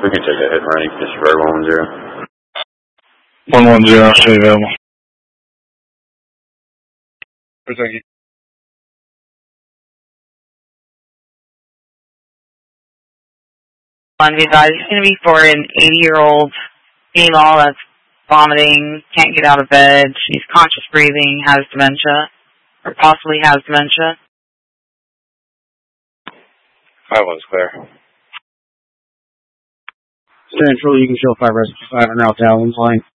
We can take a hit running, disregard 110. 110, show you available. Thank you. He's going to be for an 80-year-old female that's vomiting, can't get out of bed. She's conscious breathing, has dementia, or possibly has dementia. 5-1's clear. Central, you can show 5 rescue 5 on route to Allen's line.